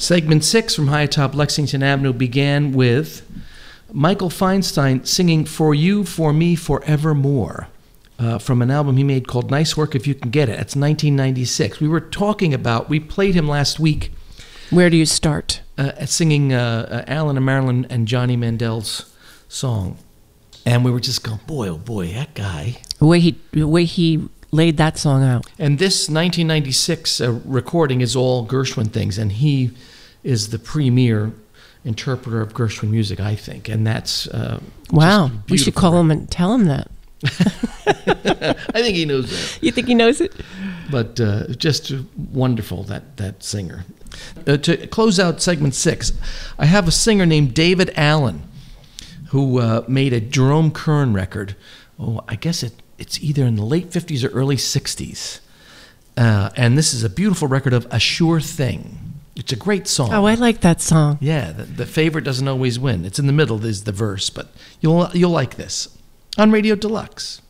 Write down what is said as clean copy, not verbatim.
Segment 6 from High Atop Lexington Avenue began with Michael Feinstein singing For You, For Me, Forevermore from an album he made called Nice Work If You Can Get It. That's 1996. We played him last week. Where do you start? At singing Alan and Marilyn and Johnny Mandel's song. And we were just going, boy, oh boy, that guy. The way he laid that song out. And this 1996 recording is all Gershwin things, and he is the premier interpreter of Gershwin music, I think. And that's wow. We should call him and tell him that. I think he knows that. You think he knows it? But just wonderful, that singer. To close out segment 6, I have a singer named David Allen who made a Jerome Kern record. Oh, I guess it's either in the late 50s or early 60s. And this is a beautiful record of A Sure Thing. It's a great song. Oh, I like that song. Yeah, the favorite doesn't always win. It's in the middle, is the verse, but you'll like this on Radio Deluxe.